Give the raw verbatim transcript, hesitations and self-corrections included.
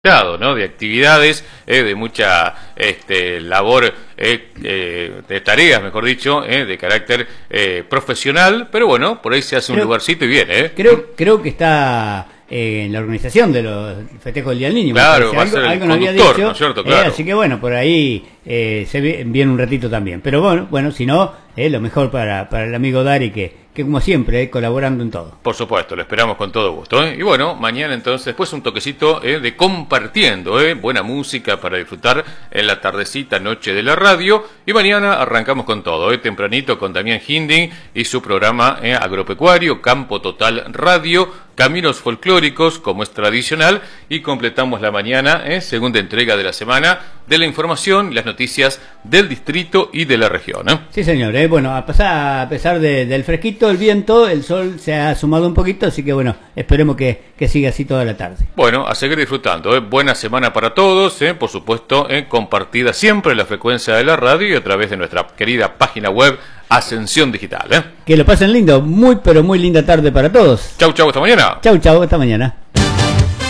¿no? De actividades, eh, de mucha este, labor, eh, eh, de tareas, mejor dicho, eh, de carácter eh, profesional, pero bueno, por ahí se hace un creo, lugarcito y viene. ¿eh? Creo, creo que está eh, en la organización de los festejos del Día del Niño. Claro, va a algo, ser el algo nos había conductor, dicho, ¿no es cierto? Claro. Eh, así que bueno, por ahí eh, se viene un ratito también. Pero bueno, bueno, si no, eh, lo mejor para, para el amigo Dari, que que como siempre, eh, colaborando en todo. Por supuesto, lo esperamos con todo gusto. ¿eh? Y bueno, mañana entonces, después un toquecito eh, de compartiendo, eh, buena música para disfrutar en la tardecita, noche de la radio. Y mañana arrancamos con todo, eh, tempranito con Damián Hinding y su programa eh, agropecuario, Campo Total Radio, Caminos Folclóricos, como es tradicional, y completamos la mañana, eh, segunda entrega de la semana, de la información y las noticias del distrito y de la región. ¿eh? Sí, señor. Eh, bueno, a pesar, a pesar de, del fresquito, el viento, el sol se ha sumado un poquito, así que bueno, esperemos que, que siga así toda la tarde. Bueno, a seguir disfrutando. ¿eh? Buena semana para todos, ¿eh? por supuesto, ¿eh? compartida siempre en la frecuencia de la radio y a través de nuestra querida página web Ascensión Digital. ¿eh? Que lo pasen lindo, muy pero muy linda tarde para todos. Chau, chau, hasta mañana. Chau, chau, hasta mañana.